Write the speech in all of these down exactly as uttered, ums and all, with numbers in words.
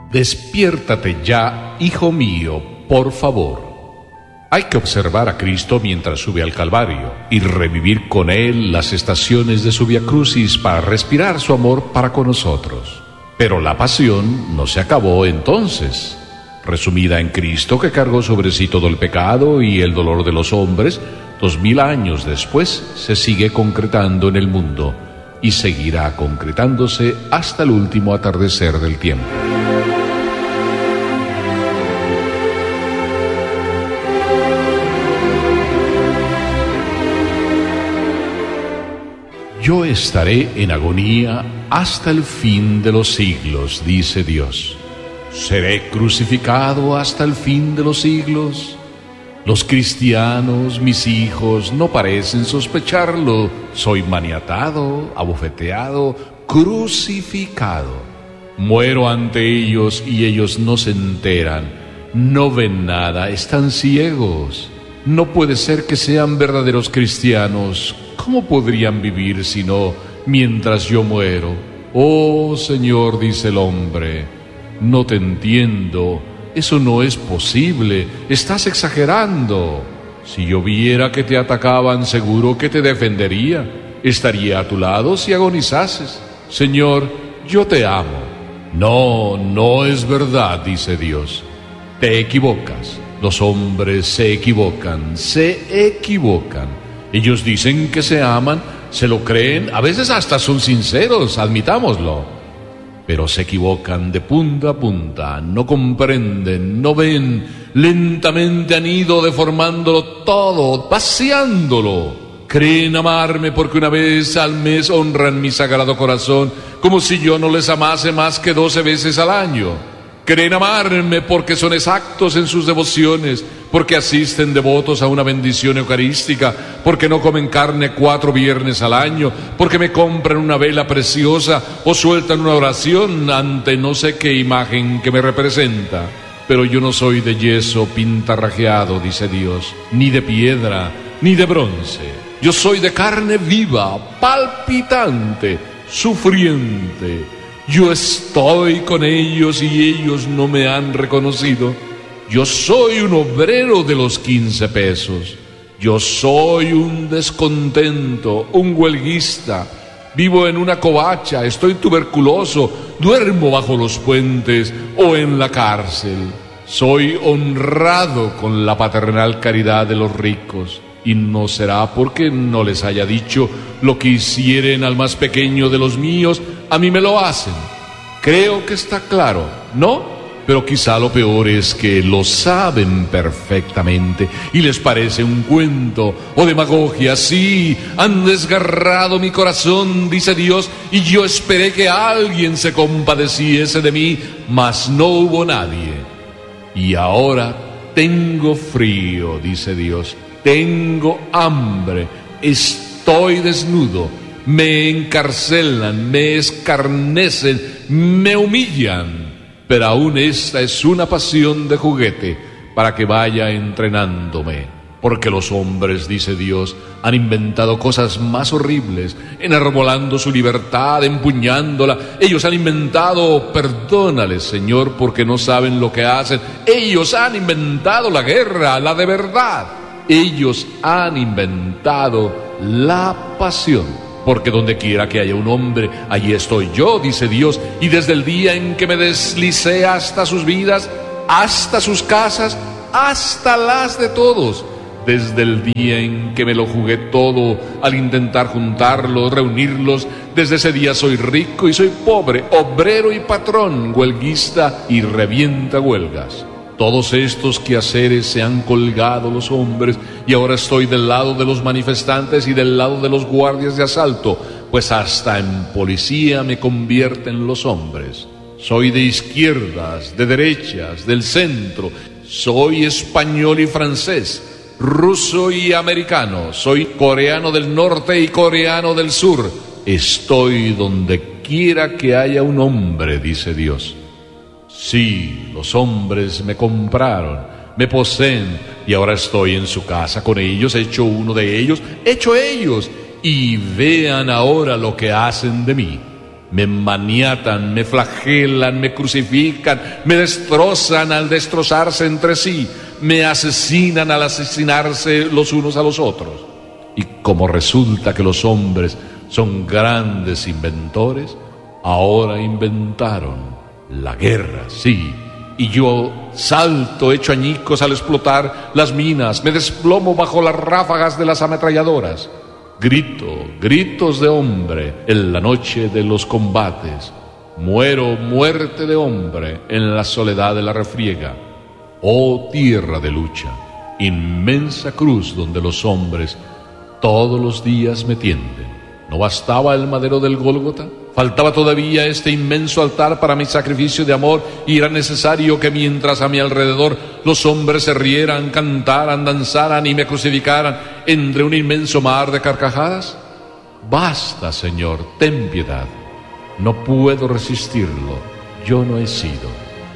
Despiértate ya, hijo mío, por favor. Hay que observar a Cristo mientras sube al Calvario y revivir con Él las estaciones de su Vía Crucis para respirar su amor para con nosotros. Pero la pasión no se acabó entonces. Resumida en Cristo, que cargó sobre sí todo el pecado y el dolor de los hombres, dos mil años después se sigue concretando en el mundo y seguirá concretándose hasta el último atardecer del tiempo. Yo estaré en agonía hasta el fin de los siglos, dice Dios. ¿Seré crucificado hasta el fin de los siglos? Los cristianos, mis hijos, no parecen sospecharlo. Soy maniatado, abofeteado, crucificado. Muero ante ellos y ellos no se enteran. No ven nada, están ciegos. No puede ser que sean verdaderos cristianos. ¿Cómo podrían vivir si no mientras yo muero? Oh, Señor, dice el hombre, no te entiendo. Eso no es posible. Estás exagerando. Si yo viera que te atacaban, seguro que te defendería. Estaría a tu lado si agonizases. Señor, yo te amo. No, no es verdad, dice Dios. Te equivocas. Los hombres se equivocan, se equivocan. Ellos dicen que se aman, se lo creen, a veces hasta son sinceros, admitámoslo. Pero se equivocan de punta a punta, no comprenden, no ven, lentamente han ido deformándolo todo, vaciándolo. Creen amarme porque una vez al mes honran mi sagrado corazón, como si yo no les amase más que doce veces al año. Creen amarme porque son exactos en sus devociones, porque asisten devotos a una bendición eucarística, porque no comen carne cuatro viernes al año, porque me compran una vela preciosa o sueltan una oración ante no sé qué imagen que me representa. Pero yo no soy de yeso pintarrajeado, dice Dios, ni de piedra, ni de bronce. Yo soy de carne viva, palpitante, sufriente. Yo estoy con ellos y ellos no me han reconocido. Yo soy un obrero de los quince pesos. Yo soy un descontento, un huelguista. Vivo en una covacha, estoy tuberculoso, duermo bajo los puentes o en la cárcel. Soy honrado con la paternal caridad de los ricos. Y no será porque no les haya dicho lo que hicieren al más pequeño de los míos, a mí me lo hacen. Creo que está claro, ¿no? Pero quizá lo peor es que lo saben perfectamente y les parece un cuento o demagogia. Sí, han desgarrado mi corazón, dice Dios, y yo esperé que alguien se compadeciese de mí, mas no hubo nadie. Y ahora tengo frío, dice Dios. Tengo hambre, estoy desnudo, me encarcelan, me escarnecen, me humillan. Pero aún esta es una pasión de juguete para que vaya entrenándome. Porque los hombres, dice Dios, han inventado cosas más horribles, enarbolando su libertad, empuñándola. Ellos han inventado, perdónales, Señor, porque no saben lo que hacen. Ellos han inventado la guerra, la de verdad. Ellos han inventado la pasión, porque donde quiera que haya un hombre, allí estoy yo, dice Dios, y desde el día en que me deslicé hasta sus vidas, hasta sus casas, hasta las de todos, desde el día en que me lo jugué todo al intentar juntarlos, reunirlos, desde ese día soy rico y soy pobre, obrero y patrón, huelguista y revienta huelgas. Todos estos quehaceres se han colgado los hombres y ahora estoy del lado de los manifestantes y del lado de los guardias de asalto, pues hasta en policía me convierten los hombres. Soy de izquierdas, de derechas, del centro, soy español y francés, ruso y americano, soy coreano del norte y coreano del sur. Estoy donde quiera que haya un hombre, dice Dios. Sí, los hombres me compraron, me poseen y ahora estoy en su casa con ellos, hecho uno de ellos, hecho ellos, y vean ahora lo que hacen de mí. Me maniatan, me flagelan, me crucifican, me destrozan al destrozarse entre sí, me asesinan al asesinarse los unos a los otros. Y como resulta que los hombres son grandes inventores, ahora inventaron la guerra, sí. Y yo salto hecho añicos al explotar las minas, me desplomo bajo las ráfagas de las ametralladoras. Grito, gritos de hombre en la noche de los combates. Muero muerte de hombre en la soledad de la refriega. Oh tierra de lucha, inmensa cruz donde los hombres todos los días me tienden. ¿No bastaba el madero del Gólgota? Faltaba todavía este inmenso altar para mi sacrificio de amor, y era necesario que mientras a mi alrededor los hombres se rieran, cantaran, danzaran y me crucificaran entre un inmenso mar de carcajadas. Basta, Señor, ten piedad. No puedo resistirlo. Yo no he sido.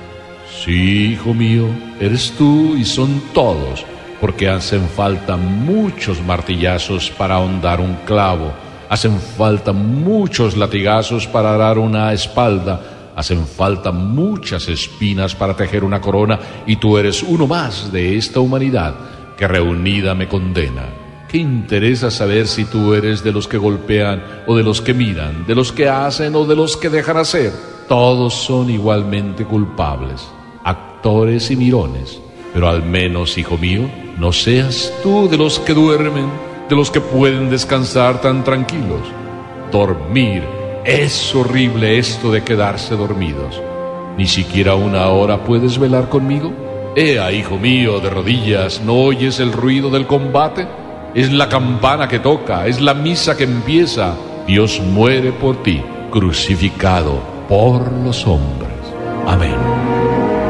Sí, hijo mío, eres tú y son todos, porque hacen falta muchos martillazos para ahondar un clavo. Hacen falta muchos latigazos para dar una espalda, hacen falta muchas espinas para tejer una corona, y tú eres uno más de esta humanidad que reunida me condena. ¿Qué interesa saber si tú eres de los que golpean o de los que miran, de los que hacen o de los que dejan hacer? Todos son igualmente culpables, actores y mirones, pero al menos, hijo mío, no seas tú de los que duermen, de los que pueden descansar tan tranquilos. Dormir, es horrible esto de quedarse dormidos. ¿Ni siquiera una hora puedes velar conmigo? Ea, hijo mío, de rodillas, ¿no oyes el ruido del combate? Es la campana que toca, es la misa que empieza. Dios muere por ti, crucificado por los hombres. Amén.